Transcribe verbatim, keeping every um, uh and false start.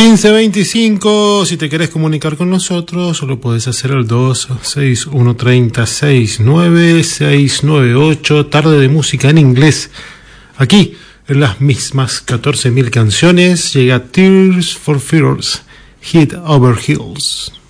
quince veinticinco, si te querés comunicar con nosotros, lo puedes hacer al dos seis uno tres cero seis nueve seis nueve ocho. Tarde de música en inglés. Aquí, en las mismas catorce mil canciones, llega Tears for Fears, Head Over Heels.